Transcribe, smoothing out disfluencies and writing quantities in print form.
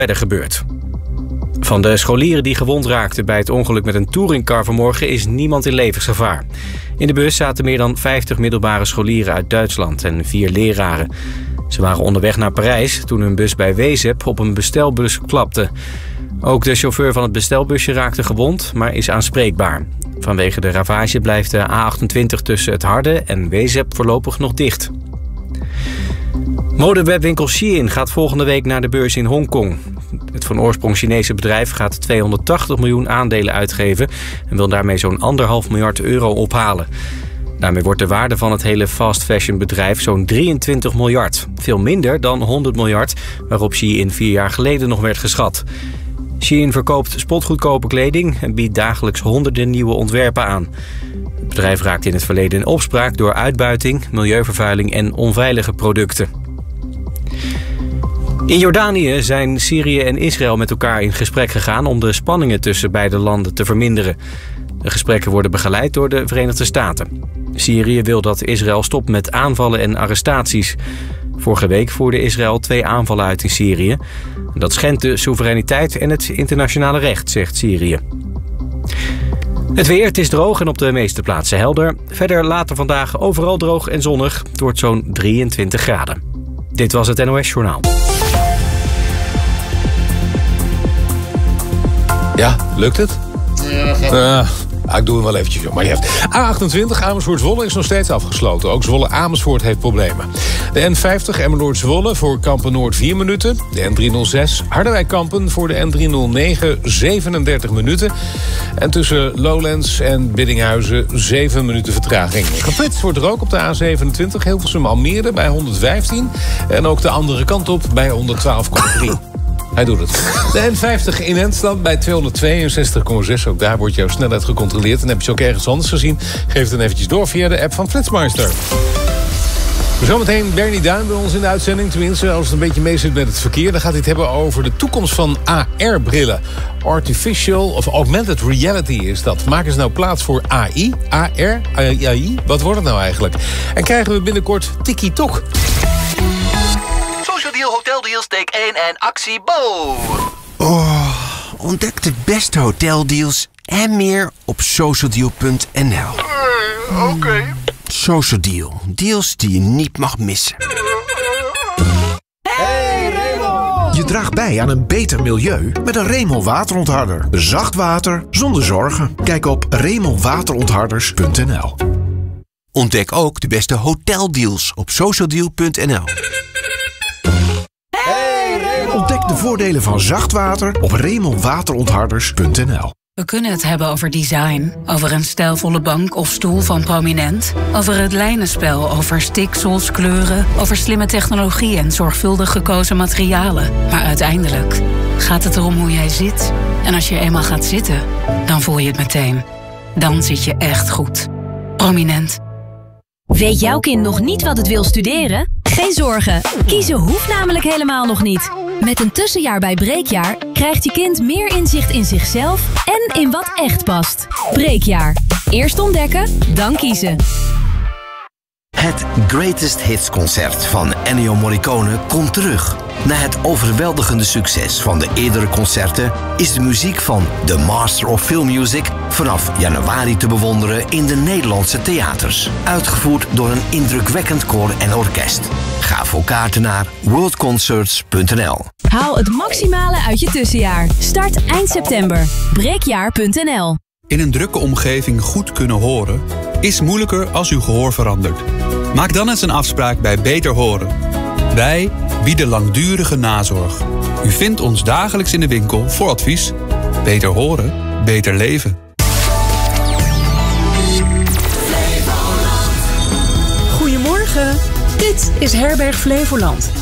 verder gebeurt. Van de scholieren die gewond raakten bij het ongeluk met een touringcar vanmorgen is niemand in levensgevaar. In de bus zaten meer dan 50 middelbare scholieren uit Duitsland en 4 leraren. Ze waren onderweg naar Parijs toen hun bus bij Wezep op een bestelbus klapte. Ook de chauffeur van het bestelbusje raakte gewond, maar is aanspreekbaar. Vanwege de ravage blijft de A28 tussen het Harde en Wezep voorlopig nog dicht. Modewebwinkel Shein gaat volgende week naar de beurs in Hongkong. Het van oorsprong Chinese bedrijf gaat 280 miljoen aandelen uitgeven en wil daarmee zo'n 1,5 miljard euro ophalen. Daarmee wordt de waarde van het hele fast fashion bedrijf zo'n 23 miljard. Veel minder dan 100 miljard, waarop Shein 4 jaar geleden nog werd geschat. Shein verkoopt spotgoedkope kleding en biedt dagelijks honderden nieuwe ontwerpen aan. Het bedrijf raakte in het verleden in opspraak door uitbuiting, milieuvervuiling en onveilige producten. In Jordanië zijn Syrië en Israël met elkaar in gesprek gegaan om de spanningen tussen beide landen te verminderen. De gesprekken worden begeleid door de Verenigde Staten. Syrië wil dat Israël stopt met aanvallen en arrestaties. Vorige week voerde Israël 2 aanvallen uit in Syrië. Dat schendt de soevereiniteit en het internationale recht, zegt Syrië. Het weer, het is droog en op de meeste plaatsen helder. Verder later vandaag overal droog en zonnig. Het wordt zo'n 23 graden. Dit was het NOS Journaal. Ja, lukt het? Ja, ik doe hem wel eventjes, maar niet A28 Amersfoort-Zwolle is nog steeds afgesloten. Ook Zwolle-Amersfoort heeft problemen. De N50 Emmeloord-Zwolle voor Kampen-Noord 4 minuten. De N306 Harderwijk-Kampen voor de N309 37 minuten. En tussen Lowlands en Biddinghuizen 7 minuten vertraging. Geflitst wordt er ook op de A27 Hilversum-Almere bij 115. En ook de andere kant op bij 112,3. Hij doet het. De N50 in Enschede bij 262,6. Ook daar wordt jouw snelheid gecontroleerd. En heb je ze ook ergens anders gezien? Geef het dan eventjes door via de app van Flitsmeister. Zometeen Bernie Duin bij ons in de uitzending. Tenminste, als het een beetje mee zit met het verkeer. Dan gaat hij het hebben over de toekomst van AR-brillen. Artificial of Augmented Reality is dat. Maken ze nou plaats voor AI? AR? AI? Wat wordt het nou eigenlijk? En krijgen we binnenkort TikTok? Hoteldeals, take 1 en actie Bo. Oh, ontdek de beste hoteldeals en meer op socialdeal.nl. Oké. Socialdeal, deals die je niet mag missen. Hey Raymond! Je draagt bij aan een beter milieu met een Remel waterontharder. Zacht water zonder zorgen. Kijk op remelwaterontharders.nl. Ontdek ook de beste hoteldeals op socialdeal.nl. Ontdek de voordelen van zacht water op remelwaterontharders.nl. We kunnen het hebben over design, over een stijlvolle bank of stoel van Prominent, over het lijnenspel, over stiksels, kleuren, over slimme technologie en zorgvuldig gekozen materialen. Maar uiteindelijk gaat het erom hoe jij zit. En als je eenmaal gaat zitten, dan voel je het meteen. Dan zit je echt goed. Prominent. Weet jouw kind nog niet wat het wil studeren? Geen zorgen, kiezen hoeft namelijk helemaal nog niet. Met een tussenjaar bij Breekjaar krijgt je kind meer inzicht in zichzelf en in wat echt past. Breekjaar. Eerst ontdekken, dan kiezen. Het Greatest Hits concert van Ennio Morricone komt terug. Na het overweldigende succes van de eerdere concerten is de muziek van The Master of Film Music vanaf januari te bewonderen in de Nederlandse theaters. Uitgevoerd door een indrukwekkend koor en orkest. Ga voor kaarten naar worldconcerts.nl. Haal het maximale uit je tussenjaar. Start eind september. Breekjaar.nl. In een drukke omgeving goed kunnen horen is moeilijker als uw gehoor verandert. Maak dan eens een afspraak bij Beter Horen. Wij bieden langdurige nazorg. U vindt ons dagelijks in de winkel voor advies. Beter horen, beter leven. Goedemorgen, dit is Herberg Flevoland.